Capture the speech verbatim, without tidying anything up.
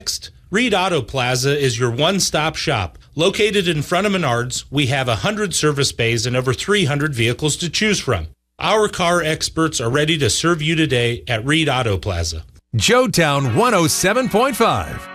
Next, Reed Auto Plaza is your one-stop shop. Located in front of Menards, we have one hundred service bays and over three hundred vehicles to choose from. Our car experts are ready to serve you today at Reed Auto Plaza. Joetown one oh seven point five.